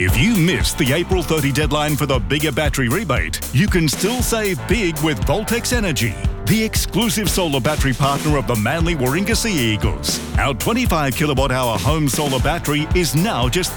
If you missed the April 30 deadline for the bigger battery rebate, you can still save big with Voltex Energy, the exclusive solar battery partner of the Manly Warringah Sea Eagles. Our 25 kilowatt hour home solar battery is now just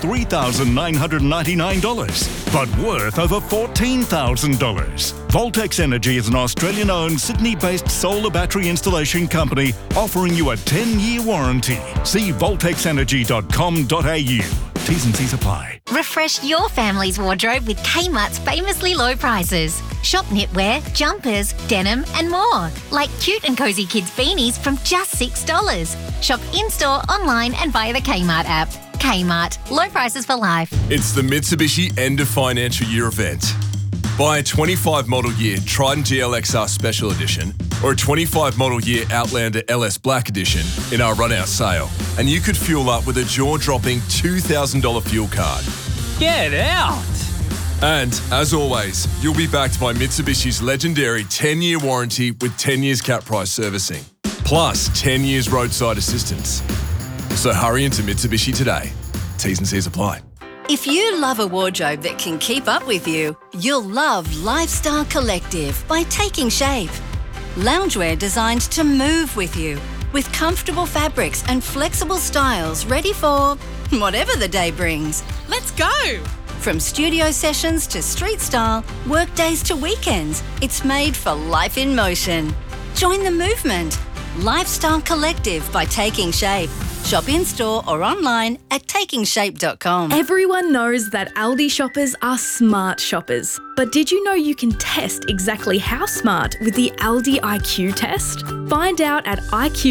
$3,999, but worth over $14,000. Voltex Energy is an Australian-owned, Sydney-based solar battery installation company offering you a 10-year warranty. See voltexenergy.com.au. T's and C's apply. Refresh your family's wardrobe with Kmart's famously low prices. Shop knitwear, jumpers, denim and more. Like cute and cosy kids beanies from just $6. Shop in-store, online and via the Kmart app. Kmart. Low prices for life. It's the Mitsubishi end of financial year event. Buy a 25 model year Triton GLXR Special Edition or a 25 model year Outlander LS Black Edition in our run-out sale, and you could fuel up with a jaw-dropping $2,000 fuel card. Get out! And, as always, you'll be backed by Mitsubishi's legendary 10-year warranty with 10 years cap price servicing, plus 10 years roadside assistance. So hurry into Mitsubishi today. T's and C's apply. If you love a wardrobe that can keep up with you, you'll love Lifestyle Collective by Taking Shape. Loungewear designed to move with you, with comfortable fabrics and flexible styles ready for whatever the day brings. Let's go! From studio sessions to street style, work days to weekends, it's made for life in motion. Join the movement. Lifestyle Collective by Taking Shape. Shop in-store or online at takingshape.com. Everyone knows that Aldi shoppers are smart shoppers. But did you know you can test exactly how smart with the Aldi IQ test? Find out at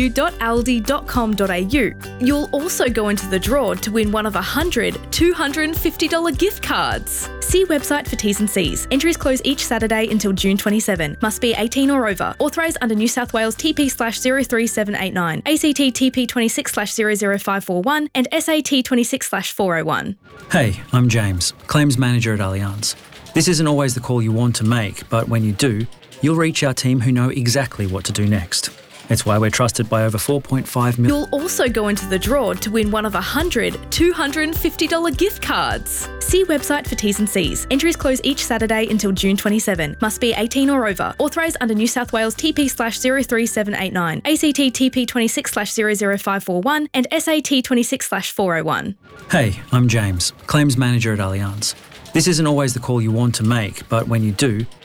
iq.aldi.com.au. You'll also go into the draw to win one of 100 $250 gift cards. See website for T's and C's. Entries close each Saturday until June 27. Must be 18 or over. Authorised under New South Wales TP/03789, ACT TP 26/00541 and SAT 26/401. Hey, I'm James, Claims Manager at Allianz. This isn't always the call you want to make, but when you do, you'll reach our team who know exactly what to do next. It's why we're trusted by over 4.5 million. You'll also go into the draw to win one of 100 $250 gift cards. See website for T's and C's. Entries close each Saturday until June 27. Must be 18 or over. Authorised under New South Wales TP/03789, ACT TP 26/00541 and SAT 26/401. Hey, I'm James, Claims Manager at Allianz. This isn't always the call you want to make, but when you do,